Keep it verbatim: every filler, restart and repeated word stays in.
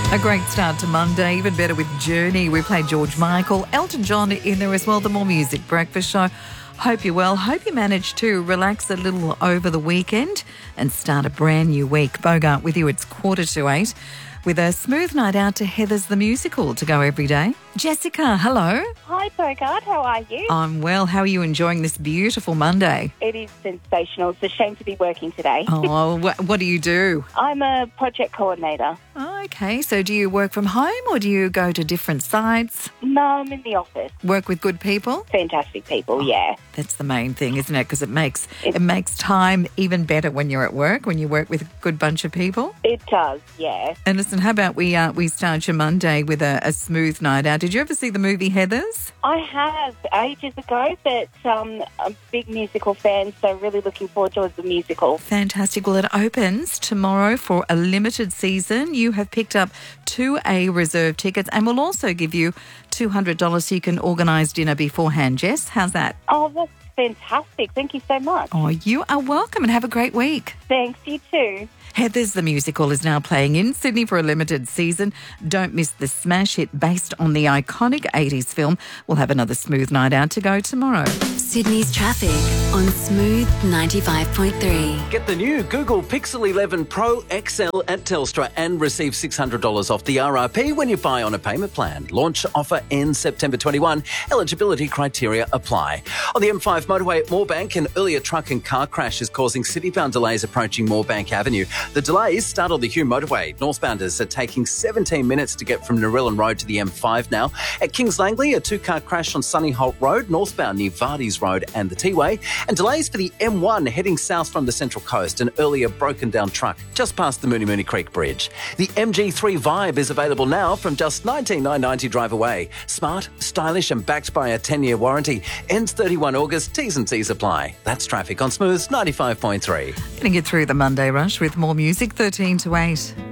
A great start to Monday, even better with Journey. We played George Michael, Elton John in there as well, the More Music Breakfast Show. Hope you're well. Hope you managed to relax a little over the weekend and start a brand new week. Bogart with you, it's quarter to eight with a smooth night out to Heathers the Musical to go every day. Jessica, hello. Hi, Bogart. How are you? I'm well. How are you enjoying this beautiful Monday? It is sensational. It's a shame to be working today. Oh, what, what do you do? I'm a project coordinator. Oh, okay. So do you work from home or do you go to different sites? No, I'm in the office. Work with good people? Fantastic people, yeah. That's the main thing, isn't it? Because it makes it, it makes time even better when you're at work, when you work with a good bunch of people. It does, yeah. And listen, how about we uh, we start your Monday with a, a smooth night out? Did you ever see the movie Heathers? I have ages ago, but um, I'm a big musical fan, so really looking forward to the musical. Fantastic. Well, it opens tomorrow for a limited season. You have picked up two A reserve tickets and we'll also give you two hundred dollars so you can organise dinner beforehand. Jess, how's that? Oh, that's fantastic. Thank you so much. Oh, you are welcome and have a great week. Thanks, you too. Heathers the Musical is now playing in Sydney for a limited season. Don't miss the smash hit based on the iconic eighties film. We'll have another smooth night out to go tomorrow. Sydney's traffic on Smooth ninety-five point three. Get the new Google Pixel eleven Pro X L at Telstra and receive six hundred dollars off the R R P when you buy on a payment plan. Launch offer ends September twenty-first. Eligibility criteria apply. On the M five motorway at Moorebank, an earlier truck and car crash is causing city-bound delays approaching Moorebank Avenue. The delays start on the Hume motorway. Northbounders are taking seventeen minutes to get from Narellan Road to the M five now. At Kings Langley, a two-car crash on Sunny Holt Road, northbound near Vardy's Road and the T-Way. And delays for the M one heading south from the Central Coast, an earlier broken-down truck just past the Mooney Mooney Creek Bridge. The M G three Vibe is available now from just nineteen thousand nine hundred ninety drive away. Smart, stylish and backed by a ten-year warranty. Ends thirty-first of August. T's and C's apply. That's traffic on Smooth ninety-five point three. Going to get through the Monday rush with more music, thirteen to eight.